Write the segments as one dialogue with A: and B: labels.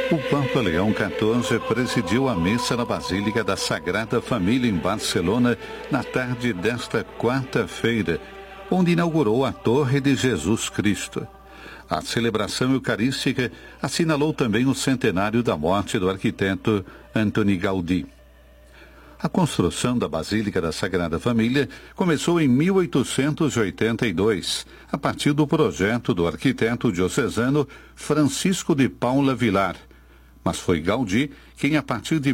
A: O Papa Leão XIV presidiu a missa na Basílica da Sagrada Família em Barcelona na tarde desta quarta-feira, onde inaugurou a Torre de Jesus Cristo. A celebração eucarística assinalou também o centenário da morte do arquiteto Antoni Gaudí. A construção da Basílica da Sagrada Família começou em 1882, a partir do projeto do arquiteto diocesano Francisco de Paula Vilar. Mas foi Gaudí quem, a partir de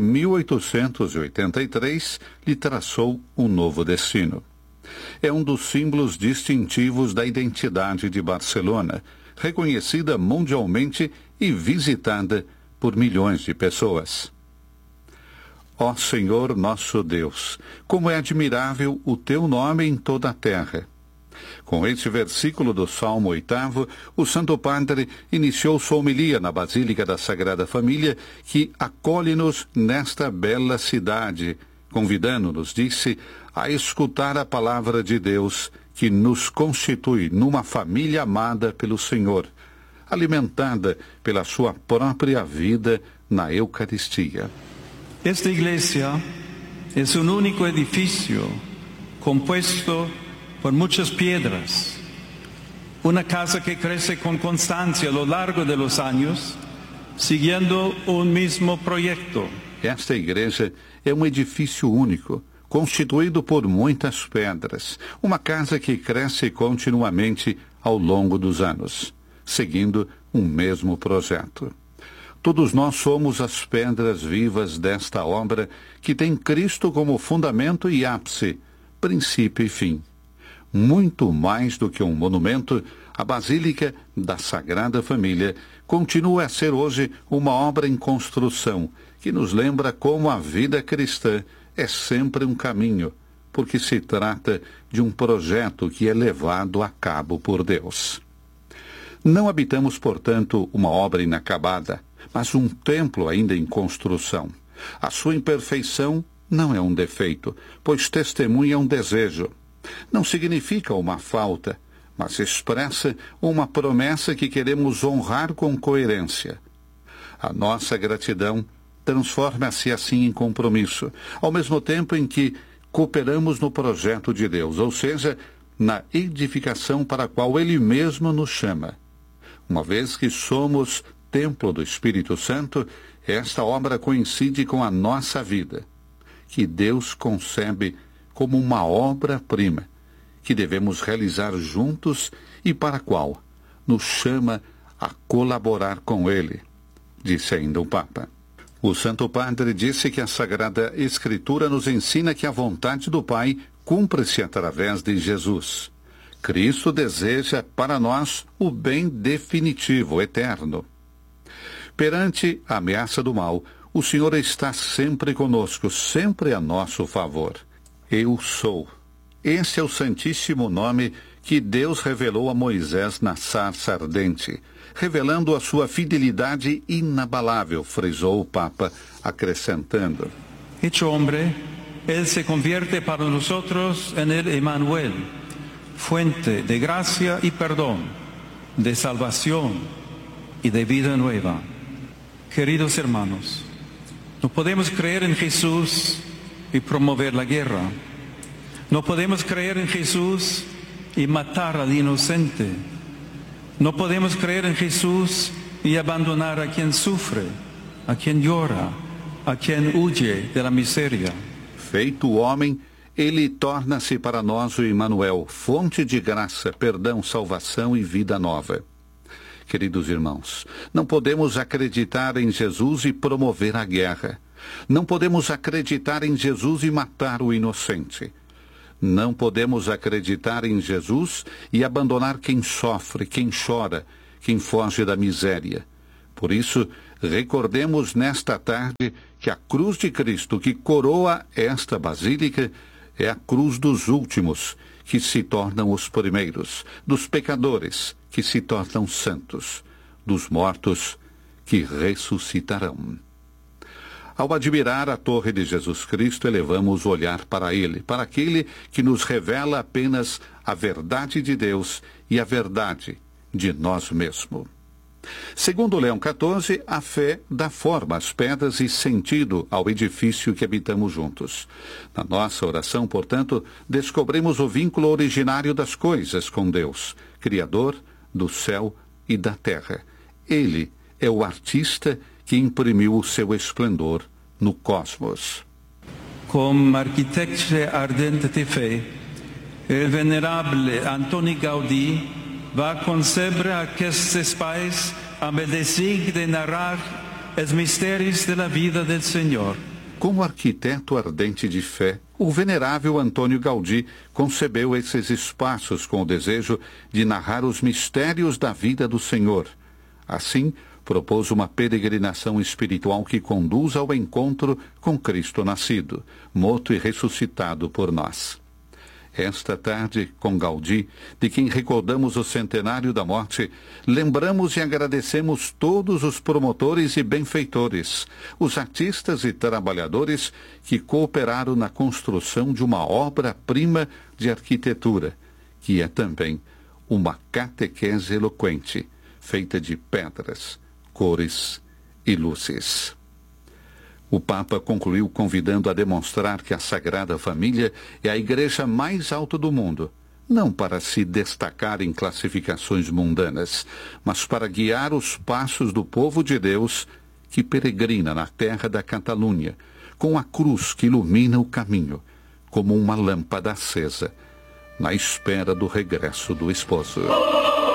A: 1883, lhe traçou um novo destino. É um dos símbolos distintivos da identidade de Barcelona, reconhecida mundialmente e visitada por milhões de pessoas. Ó Senhor nosso Deus, como é admirável o teu nome em toda a terra. Com este versículo do Salmo 8º, o Santo Padre iniciou sua homilia na Basílica da Sagrada Família, que acolhe-nos nesta bela cidade, convidando-nos, disse, a escutar a palavra de Deus, que nos constitui numa família amada pelo Senhor, alimentada pela sua própria vida na Eucaristia.
B: Esta iglesia es un único edificio compuesto por muchas piedras. Una casa que crece con constancia a lo largo de los años, siguiendo un mismo proyecto.
A: Esta igreja é um edifício único, constituído por muitas pedras. Uma casa que cresce continuamente ao longo dos anos, seguindo um mesmo projeto. Todos nós somos as pedras vivas desta obra que tem Cristo como fundamento e ápice, princípio e fim. Muito mais do que um monumento, a Basílica da Sagrada Família continua a ser hoje uma obra em construção, que nos lembra como a vida cristã é sempre um caminho, porque se trata de um projeto que é levado a cabo por Deus. Não habitamos, portanto, uma obra inacabada, mas um templo ainda em construção. A sua imperfeição não é um defeito, pois testemunha um desejo. Não significa uma falta, mas expressa uma promessa que queremos honrar com coerência. A nossa gratidão transforma-se assim em compromisso, ao mesmo tempo em que cooperamos no projeto de Deus, ou seja, na edificação para a qual Ele mesmo nos chama. Uma vez que somos templo do Espírito Santo, esta obra coincide com a nossa vida, que Deus concebe como uma obra-prima, que devemos realizar juntos e para a qual nos chama a colaborar com Ele, disse ainda o Papa. O Santo Padre disse que a Sagrada Escritura nos ensina que a vontade do Pai cumpre-se através de Jesus. Cristo deseja para nós o bem definitivo, eterno. Perante a ameaça do mal, o Senhor está sempre conosco, sempre a nosso favor. Eu sou. Esse é o santíssimo nome que Deus revelou a Moisés na sarça ardente, revelando a sua fidelidade inabalável, frisou o Papa, acrescentando.
B: Hecho hombre, Él se convierte para nosotros en el Emmanuel, fuente de gracia y perdón, de salvación y de vida nueva. Queridos hermanos, no podemos creer en Jesús y promover la guerra. No podemos creer en Jesús y matar al inocente. No podemos creer en Jesús y abandonar a quien sufre, a quien llora, a quien huye de la miseria.
A: Feito homem, Ele torna-se para nós o Emmanuel, fonte de graça, perdão, salvação e vida nova. Queridos irmãos, não podemos acreditar em Jesus e promover a guerra. Não podemos acreditar em Jesus e matar o inocente. Não podemos acreditar em Jesus e abandonar quem sofre, quem chora, quem foge da miséria. Por isso, recordemos nesta tarde que a cruz de Cristo que coroa esta basílica é a cruz dos últimos, que se tornam os primeiros, dos pecadores, que se tornam santos, dos mortos, que ressuscitarão. Ao admirar a Torre de Jesus Cristo, elevamos o olhar para Ele, para aquele que nos revela apenas a verdade de Deus e a verdade de nós mesmos. Segundo Leão XIV, a fé dá forma às pedras e sentido ao edifício que habitamos juntos. Na nossa oração, portanto, descobrimos o vínculo originário das coisas com Deus, Criador do céu e da terra. Ele é o artista que imprimiu o seu esplendor no cosmos.
B: Como arquitecto ardente de fé, o venerável Antoni Gaudí va concebre aquests espais amb el desig de narrar os mistérios da vida do Senhor.
A: Como arquiteto ardente de fé, o venerável Antônio Gaudí concebeu esses espaços com o desejo de narrar os mistérios da vida do Senhor. Assim, propôs uma peregrinação espiritual que conduz ao encontro com Cristo nascido, morto e ressuscitado por nós. Esta tarde, com Gaudí, de quem recordamos o centenário da morte, lembramos e agradecemos todos os promotores e benfeitores, os artistas e trabalhadores que cooperaram na construção de uma obra-prima de arquitetura, que é também uma catequese eloquente, feita de pedras, cores e luzes. O Papa concluiu convidando a demonstrar que a Sagrada Família é a igreja mais alta do mundo, não para se destacar em classificações mundanas, mas para guiar os passos do povo de Deus que peregrina na terra da Catalunha, com a cruz que ilumina o caminho, como uma lâmpada acesa, na espera do regresso do esposo.